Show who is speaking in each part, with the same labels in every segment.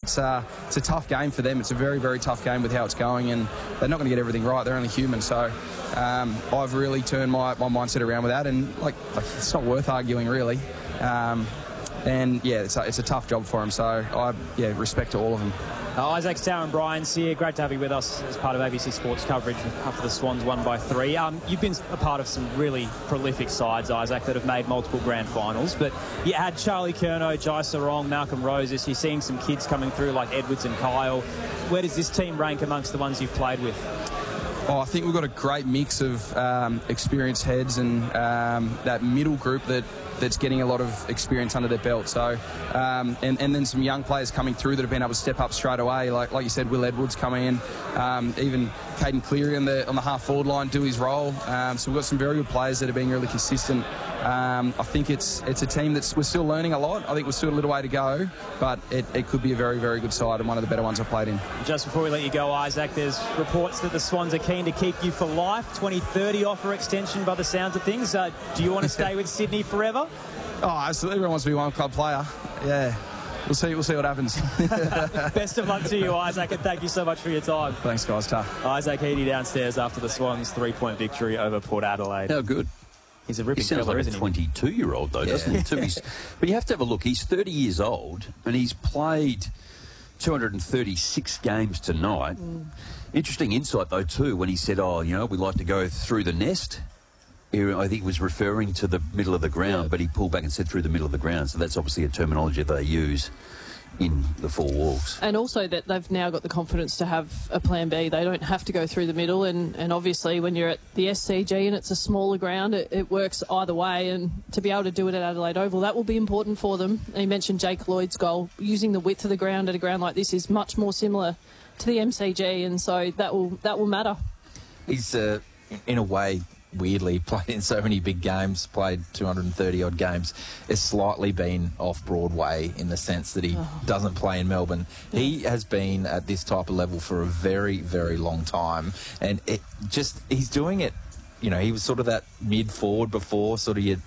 Speaker 1: It's a tough game for them. It's a very, very tough game with how it's going, and they're not going to get everything right. They're only human. So I've really turned my mindset around with that, and like it's not worth arguing really. And yeah, it's a tough job for them. So I respect to all of them.
Speaker 2: Isaac, Tau and Brian Sear, great to have you with us as part of ABC Sports coverage after the Swans won by 3. You've been a part of some really prolific sides, Isaac, that have made multiple grand finals, but you had Charlie Curnow, Jai Sarong, Malcolm Roses. You're seeing some kids coming through like Edwards and Kyle. Where does this team rank amongst the ones you've played with?
Speaker 1: I think we've got a great mix of experienced heads and that middle group that's getting a lot of experience under their belt. So, and then some young players coming through that have been able to step up straight away. Like you said, Will Edwards coming in, even Caden Cleary on the half forward line do his role. So we've got some very good players that are being really consistent. I think it's a team we're still learning a lot. I think we're still a little way to go, but it could be a very, very good side and one of the better ones I've played in. Just
Speaker 2: before we let you go, Isaac, there's reports that the Swans are keen to keep you for life. 2030 offer extension by the sounds of things. Do you want to stay with Sydney forever?
Speaker 1: Oh, absolutely. Everyone wants to be one club player. Yeah. We'll see what happens.
Speaker 2: Best of luck to you, Isaac, and thank you so much for your time.
Speaker 1: Thanks, guys. Ta.
Speaker 2: Isaac Heaney downstairs after the Swans' 3-point victory over Port Adelaide.
Speaker 3: How good.
Speaker 2: He's a ripping
Speaker 3: fella,
Speaker 2: like
Speaker 3: isn't he? He sounds like a 22-year-old, though, doesn't he? But you have to have a look. He's 30 years old, and he's played 236 games tonight. Interesting insight, though, too, when he said, we like to go through the nest. I think he was referring to the middle of the ground, but he pulled back and said through the middle of the ground. So that's obviously a terminology they use in the Four Walks.
Speaker 4: And also that they've now got the confidence to have a plan B. They don't have to go through the middle, and obviously when you're at the SCG and it's a smaller ground, it works either way, and to be able to do it at Adelaide Oval, that will be important for them. And he mentioned Jake Lloyd's goal. Using the width of the ground at a ground like this is much more similar to the MCG, and so that will matter.
Speaker 5: He's, in a way, weirdly played in so many big games, played 230 odd games, has slightly been off Broadway in the sense that he doesn't play in Melbourne. He has been at this type of level for a very, very long time, and he's doing it. He was sort of that mid forward before, sort of your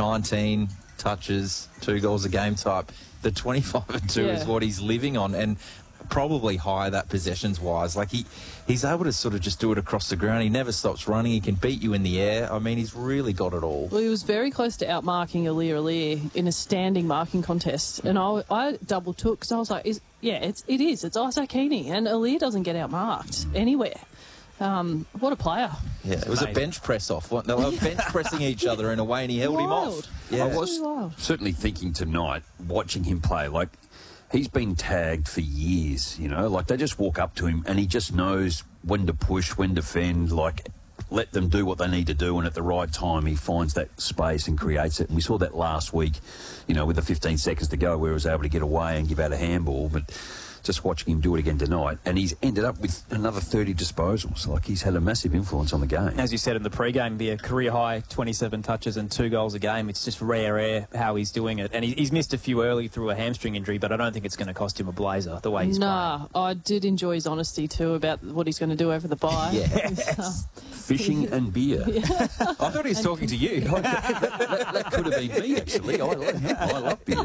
Speaker 5: 19 touches, 2 goals a game type. The 25 and 2 is what he's living on, and probably higher that possessions wise. Like he's able to sort of just do it across the ground. He never stops running. He can beat you in the air. I mean, he's really got it all.
Speaker 4: Well, he was very close to outmarking Aliir in a standing marking contest, and I double took because I was like, it is. It's Isaac Heaney, and Aliir doesn't get outmarked anywhere. What a player.
Speaker 5: Yeah, it was a bench press off. They were bench pressing each other in a way, and he held him off.
Speaker 3: Yeah. I was certainly thinking tonight, watching him play, like, he's been tagged for years, like they just walk up to him and he just knows when to push, when to defend, like let them do what they need to do, and at the right time he finds that space and creates it. And we saw that last week, with the 15 seconds to go where he was able to get away and give out a handball, but just watching him do it again tonight, and he's ended up with another 30 disposals. Like, he's had a massive influence on the game.
Speaker 2: As you said in the pre-game, be a career-high 27 touches and 2 goals a game. It's just rare air how he's doing it. And he's missed a few early through a hamstring injury, but I don't think it's going to cost him a blazer the way he's playing.
Speaker 4: I did enjoy his honesty too about what he's going to do over the bye.
Speaker 3: Yes. Fishing and beer.
Speaker 2: I thought he was talking to you.
Speaker 3: that could have been me, actually. I love beer.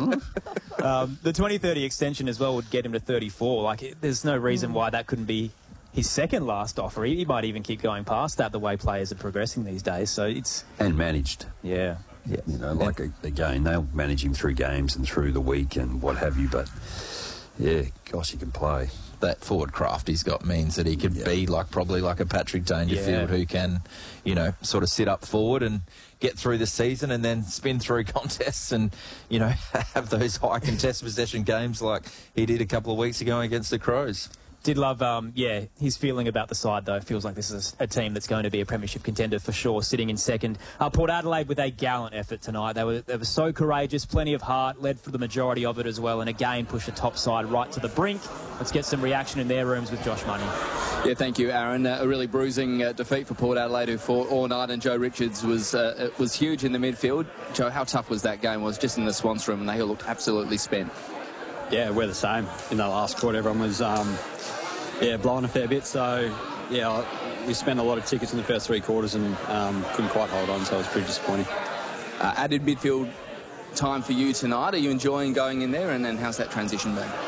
Speaker 2: The 2030 extension as well would get him to 34. Like, there's no reason why that couldn't be his second last offer. He might even keep going past that the way players are progressing these days. So it's...
Speaker 3: And managed.
Speaker 2: Yeah.
Speaker 3: Again, they'll manage him through games and through the week and what have you, but, yeah, gosh, he can play.
Speaker 5: That forward craft he's got means that he could be probably like a Patrick Dangerfield who can, sort of sit up forward and get through the season and then spin through contests and, have those high contest possession games like he did a couple of weeks ago against the Crows.
Speaker 2: Did love, his feeling about the side, though. Feels like this is a team that's going to be a premiership contender for sure, sitting in second. Port Adelaide with a gallant effort tonight. They were so courageous, plenty of heart, led for the majority of it as well, and again pushed the top side right to the brink. Let's get some reaction in their rooms with Josh Money.
Speaker 6: Yeah, thank you, Aaron. A really bruising defeat for Port Adelaide, who fought all night, and Joe Richards was huge in the midfield. Joe, how tough was that game? Was just in the Swans room, and they all looked absolutely spent.
Speaker 7: Yeah, we're the same. In that last quarter, everyone was blowing a fair bit. So, we spent a lot of tickets in the first 3 quarters and couldn't quite hold on, so it was pretty disappointing.
Speaker 6: Added midfield time for you tonight. Are you enjoying going in there, and how's that transition been?